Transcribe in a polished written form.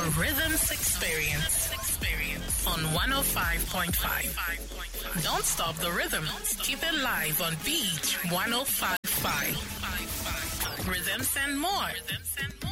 Rhythms Experience on 105.5. Don't stop the rhythm. Keep it live on Beach 105.5. Rhythms and more.